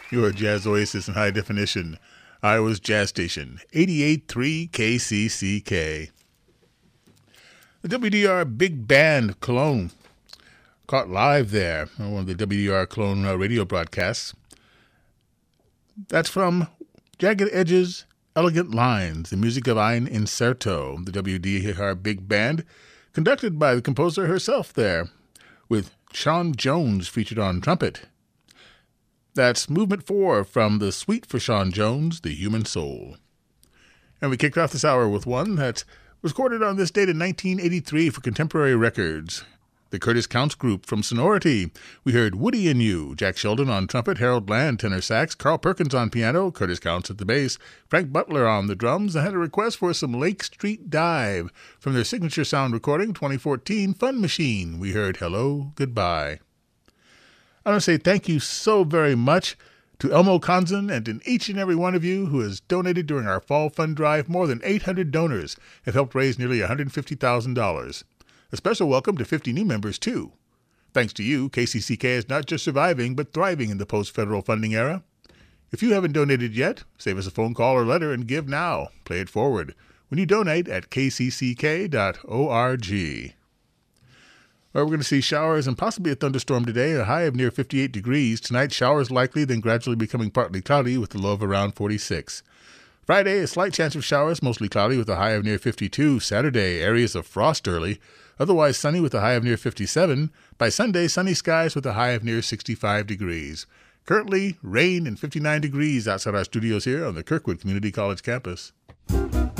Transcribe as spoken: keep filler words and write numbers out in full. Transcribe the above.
Your Jazz Oasis in high definition. Iowa's Jazz Station, eighty-eight point three K C C K. The W D R Big Band Cologne, caught live there on one of the W D R Cologne uh, radio broadcasts. That's from Jagged Edges, Elegant Lines, the music of Ein Incerto, the W D R Big Band, conducted by the composer herself there, with Sean Jones featured on trumpet. That's Movement four from the Suite for Sean Jones, The Human Soul. And we kicked off this hour with one that was recorded on this date in nineteen eighty-three for Contemporary Records. The Curtis Counts Group from Sonority. We heard Woody and You, Jack Sheldon on trumpet, Harold Bland tenor sax, Carl Perkins on piano, Curtis Counts at the bass, Frank Butler on the drums, and had a request for some Lake Street Dive from their signature sound recording twenty fourteen Fun Machine. We heard Hello, Goodbye. I want to say thank you so very much to Elmo Konzen and to each and every one of you who has donated during our Fall Fund Drive. More than eight hundred donors have helped raise nearly one hundred fifty thousand dollars. A special welcome to fifty new members, too. Thanks to you, K C C K is not just surviving, but thriving in the post-federal funding era. If you haven't donated yet, save us a phone call or letter and give now. Play it forward when you donate at k c c k dot org. Well, we're going to see showers and possibly a thunderstorm today, a high of near fifty-eight degrees. Tonight, showers likely, then gradually becoming partly cloudy with a low of around forty-six. Friday, a slight chance of showers, mostly cloudy with a high of near fifty-two. Saturday, areas of frost early, otherwise sunny with a high of near fifty-seven. By Sunday, sunny skies with a high of near sixty-five degrees. Currently, rain and fifty-nine degrees outside our studios here on the Kirkwood Community College campus.